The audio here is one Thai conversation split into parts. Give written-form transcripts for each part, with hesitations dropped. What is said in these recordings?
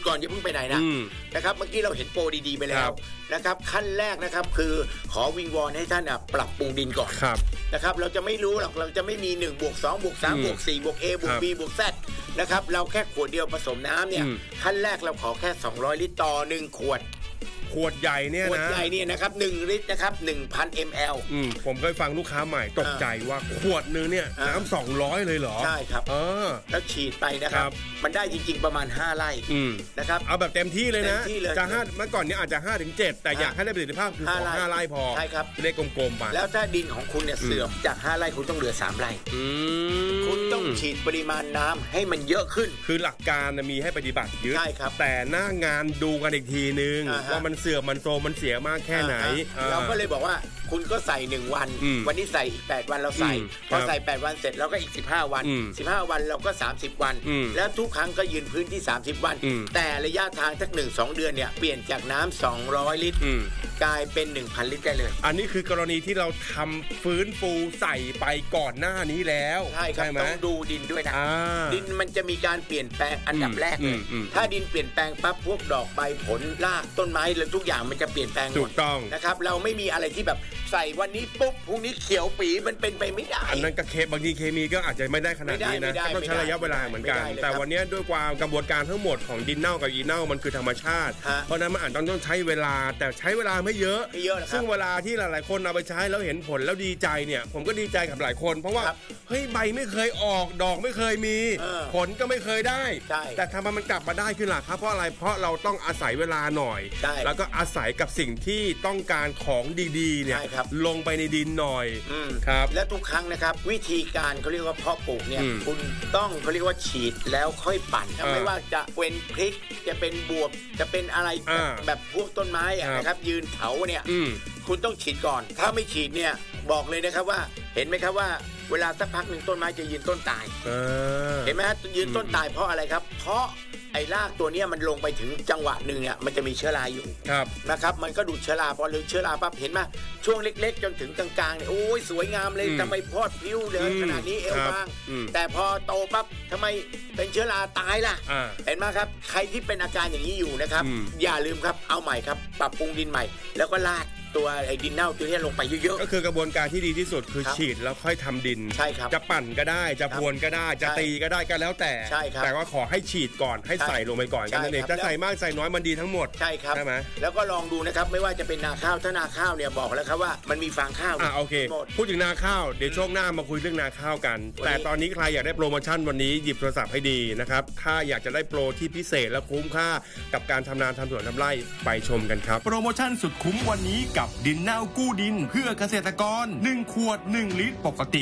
ก่อนอย่าเพิ่งไปไหนนะครับเมื่อกี้เราเห็นโปรดีๆไปแล้วนะครับขั้นแรกนะครับคือขอวิงวอนให้ท่านปรับปรุงดินก่อนนะครับเราจะไม่รู้หรอกเราจะไม่มี1 บวก 2 บวก 3 บวก 4 บวก A บวก B บวก Z นะครับเราแค่ขวดเดียวผสมน้ำเนี่ยขั้นแรกเราขอแค่200ลิตรต่อ1ขวดใหญ่เนี่ยนะขวดใหญ่เนี่ยนะครับ1ลิตรนะครับ 1,000 ml ผมเคยฟังลูกค้าใหม่ตกใจว่าขวดนึงเนี่ยน้ำ200เลยเหรอใช่ครับแล้วฉีดไปนะครับมันได้จริงๆประมาณ5ไร่นะครับเอาแบบเต็มที่เลยนะจะ5เมื่อก่อนเนี่ยอาจจะ 5-7 แต่อยากให้ได้ประสิทธิภาพคือ5ไร่พอใช่ครับเลขกลมๆไปแล้วถ้าดินของคุณเนี่ยเสื่อมจาก5ไร่คุณต้องเหลือ3ไร่คุณต้องฉีดปริมาณน้ำให้มันเยอะขึ้นคือหลักการมีให้ปฏิบัติยึดใช่ครับแต่หน้างานดูกันอีกทีนึงว่ามันเสื่อมมันโทรมมันเสียมากแค่ไหนเราก็เลยบอกว่าคุณก็ใส่1วันวันนี้ใส่อีก8วันเราใส่พอใส่8วันเสร็จเราก็อีก15วัน15วันเราก็30วันแล้วทุกครั้งก็ยืนพื้นที่30วันแต่ระยะทางสัก 1-2 เดือนเนี่ยเปลี่ยนจากน้ำ200ลิตรกลายเป็น 1,000 ลิตรได้เลยอันนี้คือกรณีที่เราทำฟื้นฟูใส่ไปก่อนหน้านี้แล้วใช่ครับต้องดูดินด้วยนะดินมันจะมีการเปลี่ยนแปลงอันดับแรกเลยถ้าดินเปลี่ยนแปลงปั๊บพวกดอกใบผลรากต้นไม้แล้วทุกอย่างมันจะเปลี่ยนแปลงหมดถูกต้องนะครับเราไม่มีอะไรที่แบบใส่วันนี้ปุ๊บพรุ่งนี้เขียวปีมันเป็นไปไม่ได้อันนั้นก็บางทีเคมีก็อาจจะไม่ได้ขนาดนี้นะก็ต้องใช้ระยะเวลาเหมือนกันแต่วันนี้ด้วยความกระบวนการทั้งหมดของดินเน่ากับอีเน่ามันคือธรรมชาติเพราะนั้นมันอาจต้องใช้เวลาแต่ใช้เวลาไม่เยอะซึ่งเวลาที่หลายๆคนเอาไปใช้แล้วเห็นผลแล้วดีใจเนี่ยผมก็ดีใจกับหลายคนเพราะว่าเฮ้ยใบไม่เคยออกดอกไม่เคยมีผลก็ไม่เคยได้แต่ทำไมมันกลับมาได้ขึ้นล่ะครับเพราะอะไรเพราะเราต้องอาศัยเวลาหน่อยแล้วก็อาศัยกับสิ่งที่ต้องการของดีๆเนี่ยลงไปในดินหน่อยครับและทุกครั้งนะครับวิธีการเขาเรียกว่าเพาะปลูกเนี่ยคุณต้องเขาเรียกว่าฉีดแล้วค่อยปั่นไม่ว่าจะเป็นพริกจะเป็นบวบจะเป็นอะไรแบบพวกต้นไม้นะครับยืนเถาเนี่ยคุณต้องฉีดก่อนถ้าไม่ฉีดเนี่ยบอกเลยนะครับว่าเห็นไหมครับว่าเวลาสักพักหนึ่งต้นไม้จะยืนต้นตายเห็นไหมฮะยืนต้นตายเพราะอะไรครับเพราะไอ้รากตัวนี้มันลงไปถึงจังหวะหนึ่งเนี่ยมันจะมีเชื้อราอยู่นะครับมันก็ดูดเชื้อราพอหรือเชื้อราปั๊บเห็นไหมช่วงเล็กๆจนถึงกลางๆเนี่ยโอ้ยสวยงามเลยทำไมพอดพิ้วเลยขนาดนี้เอวบางแต่พอโตปั๊บทำไมเป็นเชื้อราตายล่ะเห็นไหมครับใครที่เป็นอาการอย่างนี้อยู่นะครับอย่าลืมครับเอาใหม่ครับปรับปรุงดินใหม่แล้วก็ลาดตัวไอ้ดินเน่าตัวนี้ลงไปเยอะๆก็คือกระบวนการที่ดีที่สุดคือฉีดแล้วค่อยทำดินใช่ครับจะปั่นก็ได้จะพรวนก็ได้จะตีก็ได้ก็แล้วแต่แต่ว่าขอให้ฉีดก่อนให้ใส่ลงไปก่อนกันนั่นเองจะใส่มากใส่น้อยมันดีทั้งหมดใช่ครับใช่ไหมแล้วก็ลองดูนะครับไม่ว่าจะเป็นนาข้าวถ้านาข้าวเนี่ยบอกแล้วครับว่ามันมีฟางข้าวโอเคพูดถึงนาข้าวเดี๋ยวช่วงหน้ามาคุยเรื่องนาข้าวกันแต่ตอนนี้ใครอยากได้โปรโมชั่นวันนี้หยิบโทรศัพท์ให้ดีนะครับถ้าอยากจะได้โปรที่พิเศษและคุ้มค่ากับการทำนาทำสวนทำไร่ไปชมกันครับโปรโมชั่นสุดคุ้มวันนี้กับดินเน่ากู้ดินเพื่อเกษตรกร1ขวด1ลิตรปกติ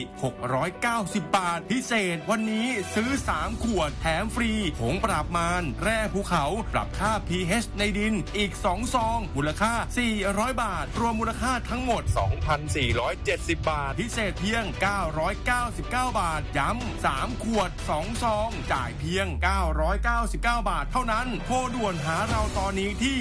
690บาทพิเศษวันนี้ซื้อ3ขวดแถมฟรีผงปราบมารแร่ภูเขาปรับค่า pH ในดินอีก2ซองมูลค่า400บาทรวมมูลค่าทั้งหมด 2,470 บาทพิเศษเพียง999บาทย้ำ3ขวด2ซองจ่ายเพียง999บาทเท่านั้นโทรด่วนหาเราตอนนี้ที่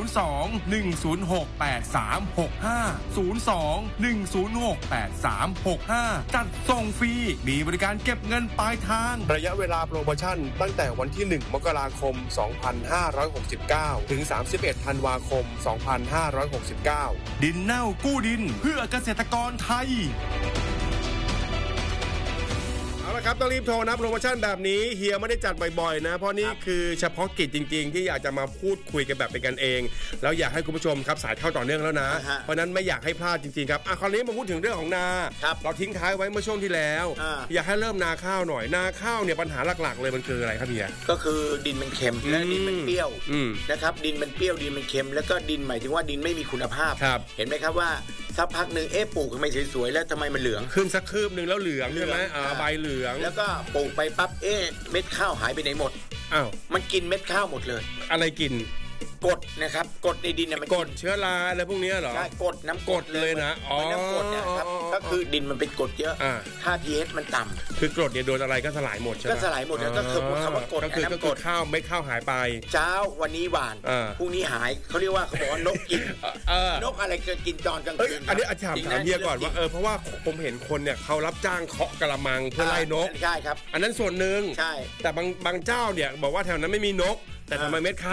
02-106-8365 จัดส่งฟรีมีบริการเก็บเงินปลายทางระยะเวลาโปรโมชั่นตั้งแต่วันที่1มกราคม2569ถึง31ธันวาคม2569 ดินเน่ากู้ดินเพื่อเกษตรกรไทยเอาละครับต้องรีบโทรนะโปรโมชั่นแบบนี้เฮียไม่ได้จัดบ่อยๆนะเพราะนี่คือเฉพาะกิจจริงๆที่อยากจะมาพูดคุยกันแบบเป็นกันเองแล้วอยากให้คุณผู้ชมครับสายเข้าต่อเนื่องแล้วนะเพราะนั้นไม่อยากให้พลาดจริงๆครับคราวนี้มาพูดถึงเรื่องของนาเราทิ้งท้ายไว้เมื่อช่วงที่แล้วอยากให้เริ่มนาข้าวหน่อยนาข้าวเนี่ยปัญหาหลักๆเลยมันคืออะไรครับเฮียก็คือดินมันเค็มและดินมันเปรี้ยวนะครับดินมันเปรี้ยวดินมันเค็มแล้วก็ดินหมายถึงว่าดินไม่มีคุณภาพเห็นไหมครับว่าสักพักหนึ่งปลูกทำไมสวยๆแล้วทำไมมันเหลืองขึ้นสักคืบนึงแล้วเหลืองใช่ไหมใบเหลืองแล้วก็ปลูกไปปั๊บเม็ดข้าวหายไปไหนหมดมันกินเม็ดข้าวหมดเลยอะไรกินกรดนะครับกรดในดินเนี่ยมันกรดเชื้อราอะไรพวกนี้เหรอใช่กรดน้ำกรดเลยนะน้ำกรดเนี่ยครับก็คือดินมันเป็นกรดเยอะค่า pH มันต่ำคือกรดเนี่ยโดนอะไรก็สลายหมดใช่ไหมก็สลายหมดแล้วก็คือคำว่ากรดก็คือกรดข้าวไม่ข้าวหายไปเช้าวันนี้หวานพรุ่งนี้หายเขาเรียกว่าเขาบอกว่านกกินนกอะไรเกิดกินตอนกลางคืนอันนี้ถามเฮียก่อนว่าเพราะว่าผมเห็นคนเนี่ยเขารับจ้างเคาะกระมังเพื่อไล่นกใช่ครับอันนั้นส่วนหนึ่งใช่แต่บางเจ้าเนี่ยบอกว่าแถวนั้นไม่มีนกแต่ทำไมเม็ดข้าว